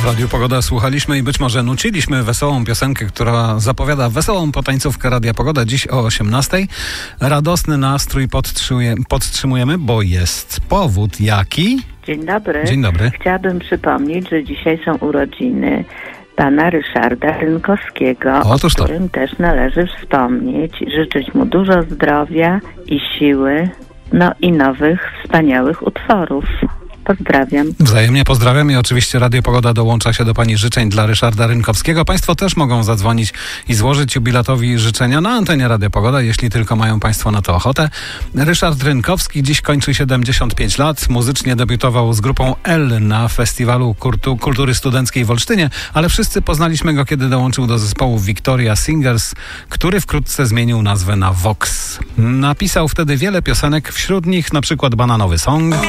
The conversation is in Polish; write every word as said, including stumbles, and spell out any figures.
W Radiu Pogoda słuchaliśmy i być może nuciliśmy wesołą piosenkę, która zapowiada wesołą potańcówkę Radia Pogoda dziś o osiemnastej. Radosny nastrój podtrzymujemy, bo jest powód jaki? Dzień dobry. Dzień dobry. Chciałabym przypomnieć, że dzisiaj są urodziny pana Ryszarda Rynkowskiego, Otóż to. o którym też należy wspomnieć. Życzyć mu dużo zdrowia i siły, no i nowych, wspaniałych utworów. Pozdrawiam. Wzajemnie pozdrawiam i oczywiście Radio Pogoda dołącza się do pani życzeń dla Ryszarda Rynkowskiego. Państwo też mogą zadzwonić i złożyć jubilatowi życzenia na antenie Radio Pogoda, jeśli tylko mają państwo na to ochotę. Ryszard Rynkowski dziś kończy siedemdziesiąt pięć lat. Muzycznie debiutował z grupą L na Festiwalu Kultu- Kultury Studenckiej w Olsztynie, ale wszyscy poznaliśmy go, kiedy dołączył do zespołu Victoria Singers, który wkrótce zmienił nazwę na Vox. Napisał wtedy wiele piosenek, wśród nich na przykład Bananowy Song.